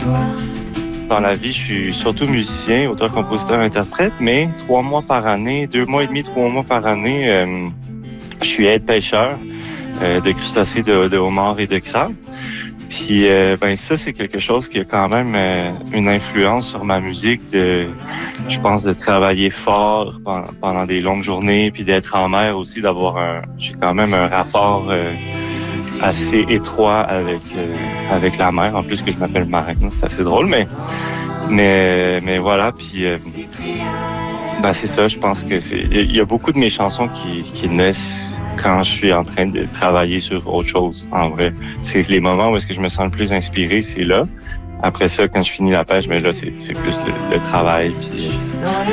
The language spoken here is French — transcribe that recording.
Dans la vie, je suis surtout musicien, auteur, compositeur, interprète, mais 3 mois par année, 2 mois et demi, 3 mois par année, je suis aide-pêcheur de crustacés, de homards et de crabes. Puis ben ça, c'est quelque chose qui a quand même une influence sur ma musique, je pense, de travailler fort pendant des longues journées, puis d'être en mer aussi, j'ai quand même un rapport assez étroit avec la mer. En plus que je m'appelle marin, c'est assez drôle, mais voilà. Puis ben c'est ça. Je pense que il y a beaucoup de mes chansons qui naissent quand je suis en train de travailler sur autre chose. En vrai, c'est les moments où est-ce que je me sens le plus inspiré, c'est là. Après ça, quand je finis la pêche, mais là c'est plus le travail. Puis